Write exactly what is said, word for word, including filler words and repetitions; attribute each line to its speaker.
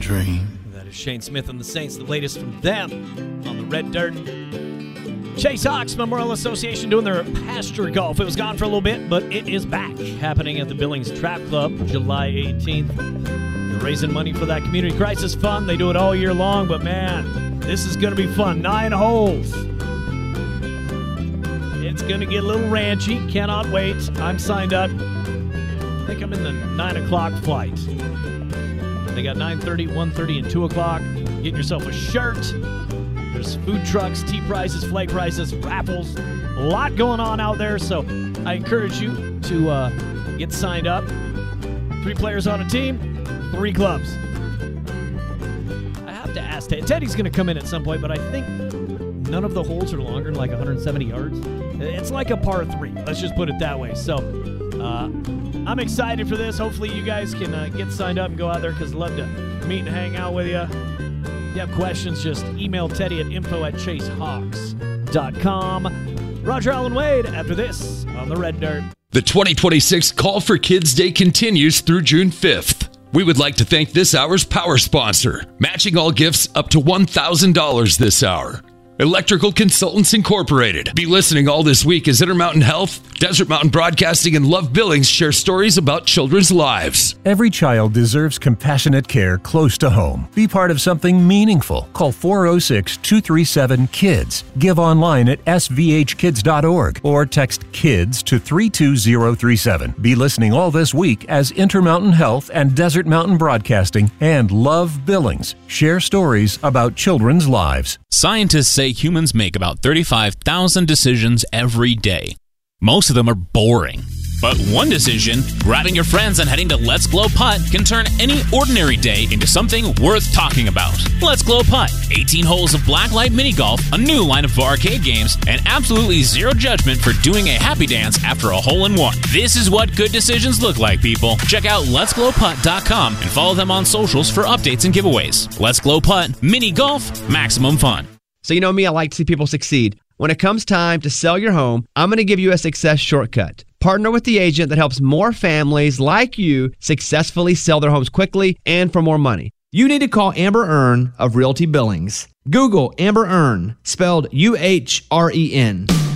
Speaker 1: dream.
Speaker 2: That is Shane Smith and the Saints, the latest from them on the Red Dirt. Chase Hawks Memorial Association doing their pasture golf. It was gone for a little bit, but it is back. Happening at the Billings Trap Club, July eighteenth. They're raising money for that community crisis fund. They do it all year long, but man, this is going to be fun. Nine holes. It's going to get a little ranchy. Cannot wait. I'm signed up. I think I'm in the nine o'clock flight. They got nine thirty, one thirty, and two o'clock. Get yourself a shirt. There's food trucks, tea prices, flag prices, raffles. A lot going on out there, so I encourage you to uh, get signed up. Three players on a team, three clubs. I have to ask Ted. Teddy's going to come in at some point, but I think none of the holes are longer than like one hundred seventy yards. It's like a par three. Let's just put it that way. So uh, I'm excited for this. Hopefully you guys can uh, get signed up and go out there because I'd love to meet and hang out with you. If you have questions, just email Teddy at info at chasehawks dot com. Roger Allen Wade after this on the Red Dirt.
Speaker 3: The twenty twenty-six Call for Kids Day continues through June fifth. We would like to thank this hour's power sponsor, matching all gifts up to one thousand dollars this hour. Electrical Consultants Incorporated. Be listening all this week as Intermountain Health, Desert Mountain Broadcasting, and Love Billings share stories about children's lives.
Speaker 4: Every child deserves compassionate care close to home. Be part of something meaningful. Call four oh six, two three seven, KIDS. Give online at s v h kids dot org or text KIDS to three two zero three seven. Be listening all this week as Intermountain Health and Desert Mountain Broadcasting and Love Billings share stories about children's lives.
Speaker 5: Scientists say humans make about thirty-five thousand decisions every day. Most of them are boring. But one decision, grabbing your friends and heading to Let's Glow Putt, can turn any ordinary day into something worth talking about. Let's Glow Putt. eighteen holes of blacklight mini golf, a new line of arcade games, and absolutely zero judgment for doing a happy dance after a hole-in-one. This is what good decisions look like, people. Check out lets glow putt dot com and follow them on socials for updates and giveaways. Let's Glow Putt. Mini golf. Maximum fun.
Speaker 6: So you know me, I like to see people succeed. When it comes time to sell your home, I'm going to give you a success shortcut. Partner with the agent that helps more families like you successfully sell their homes quickly and for more money. You need to call Amber Earn of Realty Billings. Google Amber Earn, spelled U H R E N.